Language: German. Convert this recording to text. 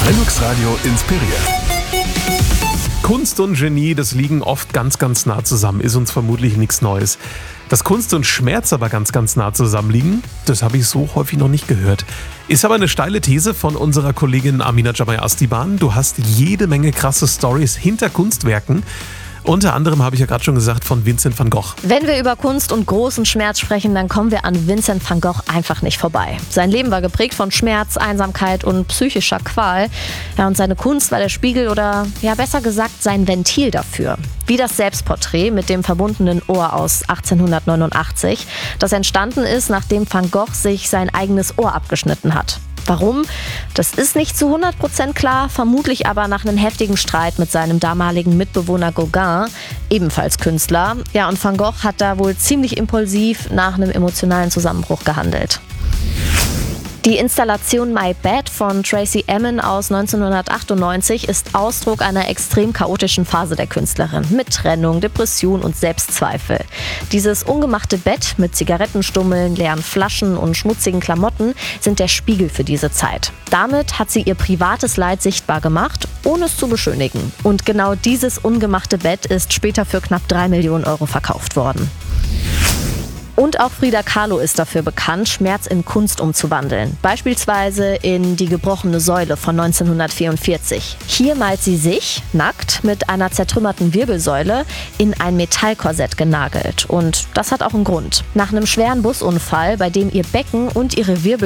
Linux Radio inspiriert. Kunst und Genie, das liegen oft ganz, ganz nah zusammen, ist uns vermutlich nichts Neues. Dass Kunst und Schmerz aber ganz, ganz nah zusammenliegen, das habe ich so häufig noch nicht gehört. Ist aber eine steile These von unserer Kollegin Amina Jamai-Astiban. Du hast jede Menge krasse Storys hinter Kunstwerken. Unter anderem habe ich ja gerade schon gesagt von Vincent van Gogh. Wenn wir über Kunst und großen Schmerz sprechen, dann kommen wir an Vincent van Gogh einfach nicht vorbei. Sein Leben war geprägt von Schmerz, Einsamkeit und psychischer Qual. Ja, und seine Kunst war der Spiegel oder, ja besser gesagt, sein Ventil dafür. Wie das Selbstporträt mit dem verbundenen Ohr aus 1889, das entstanden ist, nachdem Van Gogh sich sein eigenes Ohr abgeschnitten hat. Warum? Das ist nicht zu 100% klar, vermutlich aber nach einem heftigen Streit mit seinem damaligen Mitbewohner Gauguin, ebenfalls Künstler. Ja, und Van Gogh hat da wohl ziemlich impulsiv nach einem emotionalen Zusammenbruch gehandelt. Die Installation My Bed von Tracey Emin aus 1998 ist Ausdruck einer extrem chaotischen Phase der Künstlerin mit Trennung, Depression und Selbstzweifel. Dieses ungemachte Bett mit Zigarettenstummeln, leeren Flaschen und schmutzigen Klamotten sind der Spiegel für diese Zeit. Damit hat sie ihr privates Leid sichtbar gemacht, ohne es zu beschönigen. Und genau dieses ungemachte Bett ist später für knapp 3 Millionen Euro verkauft worden. Und auch Frida Kahlo ist dafür bekannt, Schmerz in Kunst umzuwandeln. Beispielsweise in Die gebrochene Säule von 1944. Hier malt sie sich, nackt, mit einer zertrümmerten Wirbelsäule in ein Metallkorsett genagelt. Und das hat auch einen Grund. Nach einem schweren Busunfall, bei dem ihr Becken und ihre Wirbelsäule